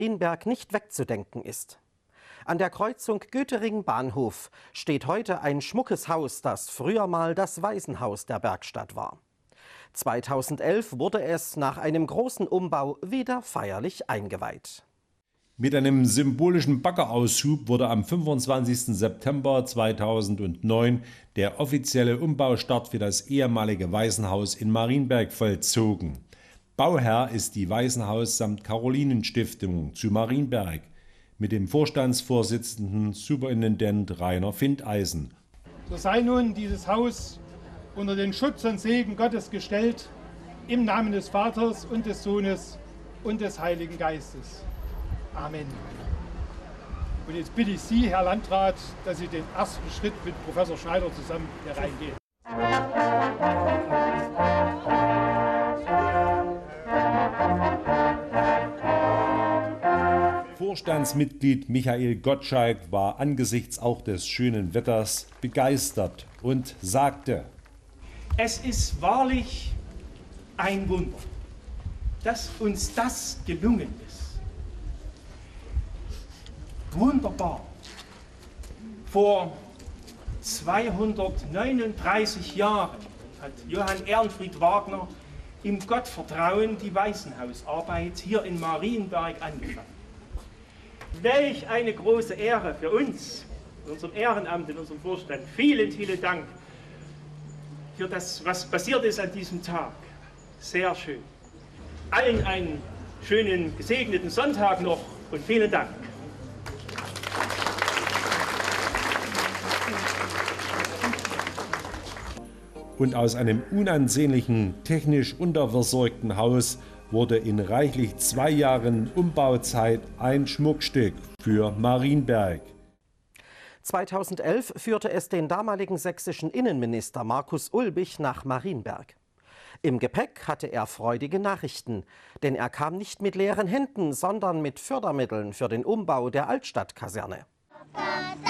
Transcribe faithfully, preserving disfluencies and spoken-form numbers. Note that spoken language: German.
Marienberg nicht wegzudenken ist. An der Kreuzung Göttering-Bahnhof steht heute ein schmuckes Haus, das früher mal das Waisenhaus der Bergstadt war. zweitausendelf wurde es nach einem großen Umbau wieder feierlich eingeweiht. Mit einem symbolischen Baggeraushub wurde am fünfundzwanzigsten September zweitausendneun der offizielle Umbaustart für das ehemalige Waisenhaus in Marienberg vollzogen. Bauherr ist die Waisenhaus samt Carolinenstiftung zu Marienberg mit dem Vorstandsvorsitzenden Superintendent Rainer Findeisen. So sei nun dieses Haus unter den Schutz und Segen Gottes gestellt, im Namen des Vaters und des Sohnes und des Heiligen Geistes. Amen. Und jetzt bitte ich Sie, Herr Landrat, dass Sie den ersten Schritt mit Professor Schneider zusammen hier reingehen. Vorstandsmitglied Michael Gottschalk war angesichts auch des schönen Wetters begeistert und sagte: Es ist wahrlich ein Wunder, dass uns das gelungen ist. Wunderbar. Vor zweihundertneununddreißig Jahren hat Johann Ehrenfried Wagner im Gottvertrauen die Waisenhausarbeit hier in Marienberg angefangen. Welch eine große Ehre für uns, in unserem Ehrenamt, in unserem Vorstand. Vielen, vielen Dank für das, was passiert ist an diesem Tag. Sehr schön. Allen einen schönen, gesegneten Sonntag noch und vielen Dank. Und aus einem unansehnlichen, technisch unterversorgten Haus wurde in reichlich zwei Jahren Umbauzeit ein Schmuckstück für Marienberg. zweitausendelf führte es den damaligen sächsischen Innenminister Markus Ulbich nach Marienberg. Im Gepäck hatte er freudige Nachrichten, denn er kam nicht mit leeren Händen, sondern mit Fördermitteln für den Umbau der Altstadtkaserne.